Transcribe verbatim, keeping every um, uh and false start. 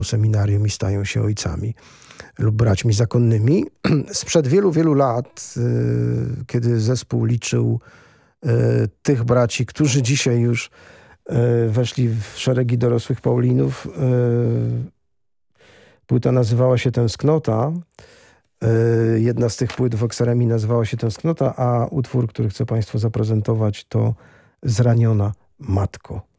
seminarium i stają się ojcami lub braćmi zakonnymi. Sprzed wielu, wielu lat, kiedy zespół liczył tych braci, którzy dzisiaj już weszli w szeregi dorosłych Paulinów, płyta nazywała się Tęsknota. Jedna z tych płyt w Okseremii nazywała się Tęsknota, a utwór, który chcę Państwu zaprezentować, to Zraniona Matko.